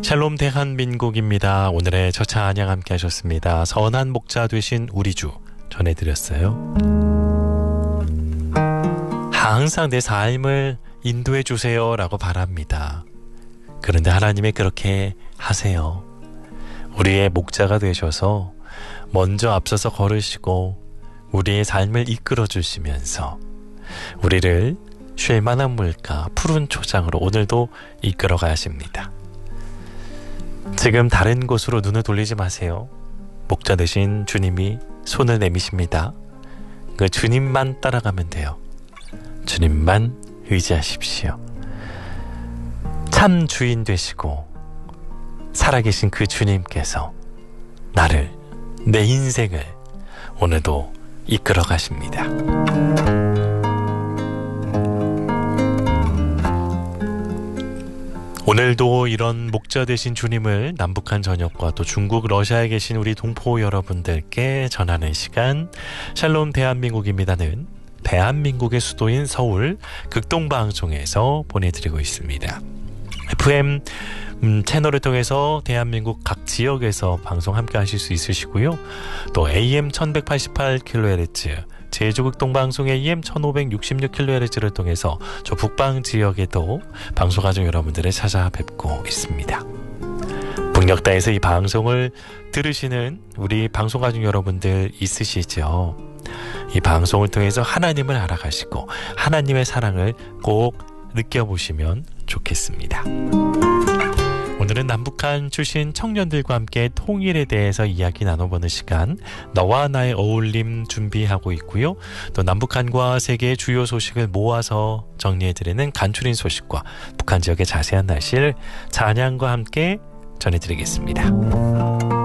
샬롬 대한민국입니다. 오늘의 첫 찬양 함께 하셨습니다. 선한 목자 되신 우리 주 전해드렸어요. 항상 내 삶을 인도해 주세요 라고 바랍니다. 그런데 하나님이 그렇게 하세요. 우리의 목자가 되셔서 먼저 앞서서 걸으시고 우리의 삶을 이끌어 주시면서 우리를 쉴만한 물가 푸른 초장으로 오늘도 이끌어 가십니다. 지금 다른 곳으로 눈을 돌리지 마세요. 목자 되신 주님이 손을 내미십니다. 그 주님만 따라가면 돼요. 주님만 의지하십시오. 참 주인 되시고 살아계신 그 주님께서 나를, 내 인생을 오늘도 이끌어 가십니다. 오늘도 이런 목자 되신 주님을 남북한 전역과 또 중국, 러시아에 계신 우리 동포 여러분들께 전하는 시간, 샬롬 대한민국입니다는 대한민국의 수도인 서울 극동방송에서 보내드리고 있습니다. FM 채널을 통해서 대한민국 각 지역에서 방송 함께 하실 수 있으시고요. 또 AM 1188kHz 제주극동방송의 AM 1566kHz를 통해서 저 북방 지역에도 방송가족 여러분들을 찾아뵙고 있습니다. 북녘다에서 이 방송을 들으시는 우리 방송가족 여러분들 있으시죠? 이 방송을 통해서 하나님을 알아가시고 하나님의 사랑을 꼭 느껴보시면 좋겠습니다. 오늘은 남북한 출신 청년들과 함께 통일에 대해서 이야기 나눠보는 시간, 너와 나의 어울림 준비하고 있고요. 또 남북한과 세계의 주요 소식을 모아서 정리해드리는 간추린 소식과 북한 지역의 자세한 날씨를 찬양과 함께 전해드리겠습니다.